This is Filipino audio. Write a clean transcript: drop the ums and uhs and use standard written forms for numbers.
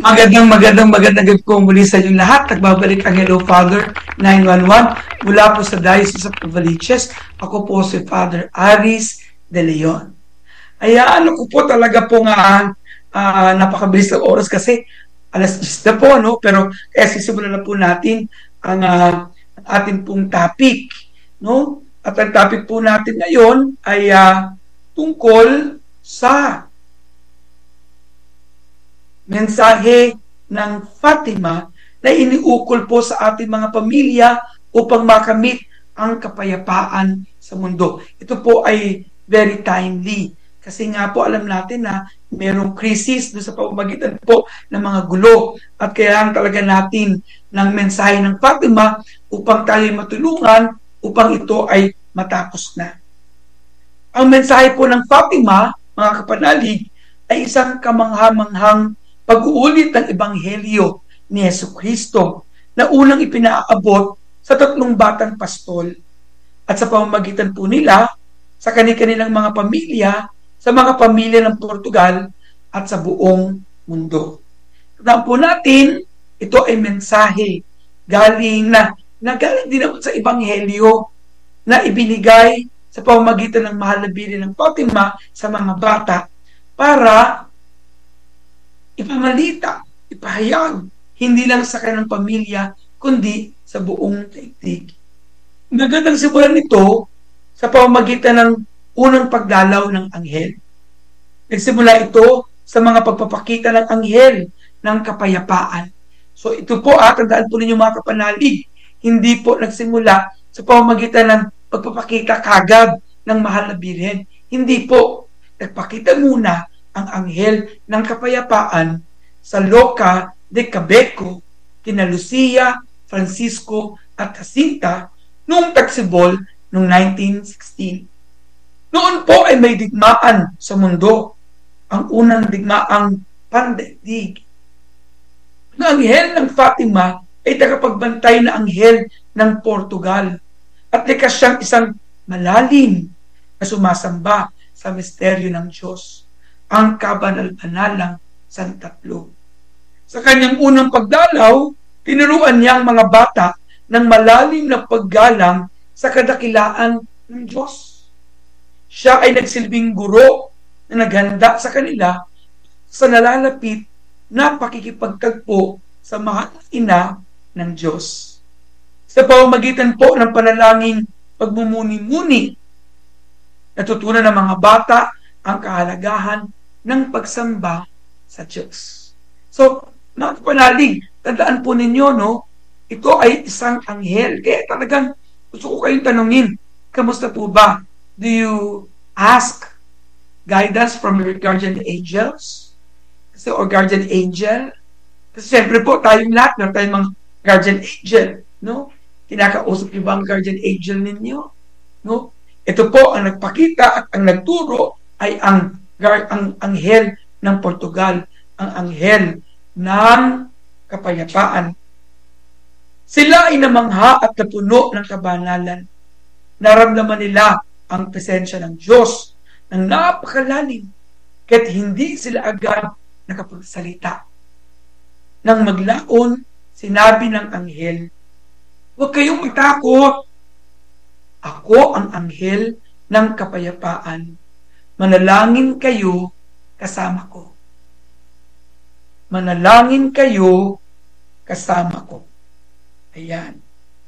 Magandang gabi po muli sa inyong lahat. Nagbabalik ang Hello Father 911 mula po sa Diocese of Novaliches. Ako po si Father Aris De Leon. Ayan, ako po talaga po nga napakabilis ng oras kasi alas 10 na po, no? Pero kaya sisimulan na po natin ang ating pong topic, no? At ang topic po natin ngayon ay tungkol sa mensahe ng Fatima na iniukol po sa ating mga pamilya upang makamit ang kapayapaan sa mundo. Ito po ay very timely kasi nga po alam natin na merong krisis doon sa pamamagitan po ng mga gulo at kailangan talaga natin ng mensahe ng Fatima upang tayo matulungan upang ito ay matapos na. Ang mensahe po ng Fatima, mga kapanalig, ay isang kamangha-manghang pag-uulit ng Ebanghelyo ni Jesucristo na unang ipinaabot sa 3 batang pastol at sa pamamagitan po nila sa kanilang mga pamilya, sa mga pamilya ng Portugal at sa buong mundo. Tandaan po natin, ito ay mensahe galing din naman sa Ebanghelyo na ibinigay sa pamamagitan ng mahal na bilin ng Fatima sa mga bata para ipamalita, ipahayag, hindi lang sa kanilang pamilya, kundi sa buong daigdig. Magandang simulan nito sa pamamagitan ng unang pagdalaw ng anghel. Nagsimula ito sa mga pagpapakita ng anghel ng kapayapaan. So ito po, tandaan po ninyo mga kapanalig, hindi po nagsimula sa pamamagitan ng pagpapakita kagad ng mahal na birhen. Hindi po. Nagpakita muna ang anghel ng kapayapaan sa Loca de Cabeco, kina Lucia, Francisco at Jacinta noong tagsibol noong 1916. Noon po ay may digmaan sa mundo, ang unang digmaang pandaigdig. Ang anghel ng Fatima ay tagapagbantay na anghel ng Portugal at likas siyang isang malalim na sumasamba sa misteryo ng Diyos, ang kabanal-banalang Santatlo. Sa kanyang unang pagdalaw, tinuruan niya ang mga bata ng malalim na paggalang sa kadakilaan ng Diyos. Siya ay nagsilbing guro na naghanda sa kanila sa nalalapit na pakikipagtagpo sa mahal na ina ng Diyos. Sa pamamagitan po ng panalangin pagmumuni-muni, natutunan ng mga bata ang kahalagahan ng pagsamba sa Diyos. So, mga kapanalig, tandaan po ninyo, no? Ito ay isang anghel. Kaya talagang gusto ko kayong tanungin, kamusta po ba? Do you ask guidance from your guardian angels? Or guardian angel? Kasi siyempre po, tayong lahat, meron tayong mga guardian angel, no? Kinakausap niyo ba ang guardian angel ninyo? No? Ito po, ang nagpakita at ang nagturo ay ang anghel ng Portugal, ang anghel ng kapayapaan. Sila ay namangha at napuno ng kabanalan. Naramdaman nila ang presensya ng Diyos ng napakalalim, kahit hindi sila agad nakapagsalita. Nang maglaon, sinabi ng anghel, "Huwag kayong matakot. Ako ang anghel ng kapayapaan. Manalangin kayo kasama ko." Manalangin kayo kasama ko. Ayan.